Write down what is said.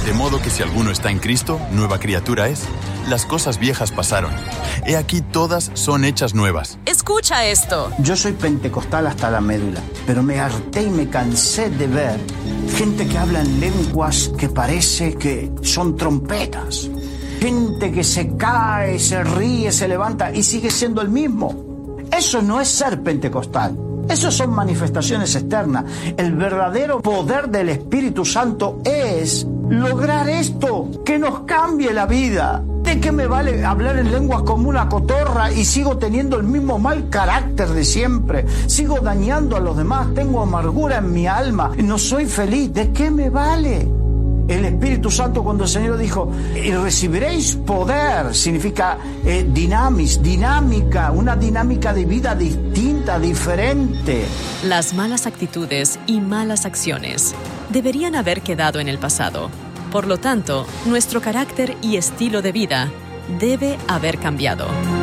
De modo que si alguno está en Cristo, nueva criatura es. Las cosas viejas pasaron. He aquí todas son hechas nuevas. Escucha esto. Yo soy pentecostal hasta la médula, pero me harté y me cansé de ver gente que habla en lenguas que parece que son trompetas. Gente que se cae, se ríe, se levanta y sigue siendo el mismo. Eso no es ser pentecostal. Eso son manifestaciones externas. El verdadero poder del Espíritu Santo es lograr esto, que nos cambie la vida. ¿De qué me vale hablar en lenguas como una cotorra y sigo teniendo el mismo mal carácter de siempre? Sigo dañando a los demás, tengo amargura en mi alma, no soy feliz. ¿De qué me vale? El Espíritu Santo, cuando el Señor dijo, y recibiréis poder, significa dinámica, una dinámica de vida distinta, diferente. Las malas actitudes y malas acciones deberían haber quedado en el pasado. Por lo tanto, nuestro carácter y estilo de vida debe haber cambiado.